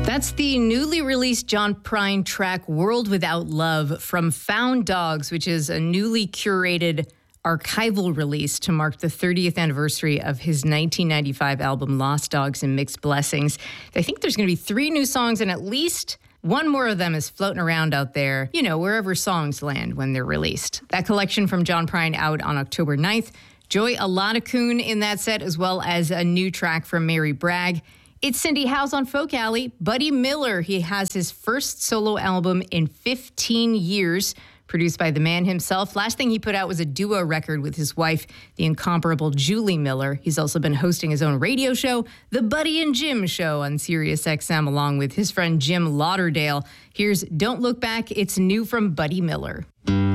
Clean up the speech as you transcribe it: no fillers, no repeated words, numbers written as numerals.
That's the newly released John Prine track World Without Love from Found Dogs, which is a newly curated archival release to mark the 30th anniversary of his 1995 album Lost Dogs and Mixed Blessings. I think there's going to be 3 new songs, and at least one more of them is floating around out there, wherever songs land when they're released. That collection from John Prine out on October 9th. Joy Alanakun in that set, as well as a new track from Mary Bragg. It's Cindy House on Folk Alley. Buddy Miller, he has his first solo album in 15 years, produced by the man himself. Last thing he put out was a duo record with his wife, the incomparable Julie Miller. He's also been hosting his own radio show, The Buddy and Jim Show on Sirius XM, along with his friend Jim Lauderdale. Here's Don't Look Back. It's new from Buddy Miller.